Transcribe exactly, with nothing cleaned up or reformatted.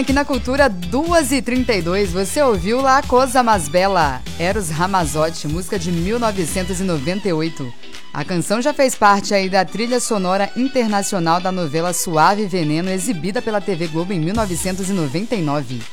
aqui na Cultura, duas e trinta e dois. Você ouviu La Cosa Mais Bella, Eros Ramazzotti, música de mil novecentos e noventa e oito. A canção já fez parte aí da trilha sonora internacional da novela Suave Veneno, exibida pela T V Globo em mil novecentos e noventa e nove.